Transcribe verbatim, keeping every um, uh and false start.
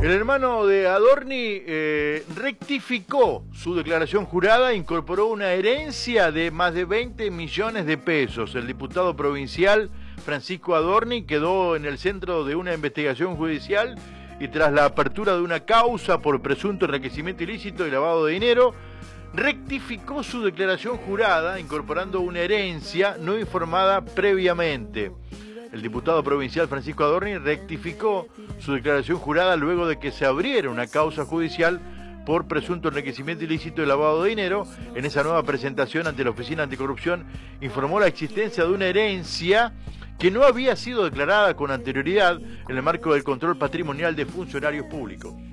El hermano de Adorni eh, rectificó su declaración jurada e incorporó una herencia de más de veinte millones de pesos. El diputado provincial Francisco Adorni quedó en el centro de una investigación judicial y tras la apertura de una causa por presunto enriquecimiento ilícito y lavado de dinero, rectificó su declaración jurada incorporando una herencia no informada previamente. El diputado provincial Francisco Adorni rectificó su declaración jurada luego de que se abriera una causa judicial por presunto enriquecimiento ilícito y lavado de dinero. En esa nueva presentación ante la Oficina Anticorrupción informó la existencia de una herencia que no había sido declarada con anterioridad en el marco del control patrimonial de funcionarios públicos.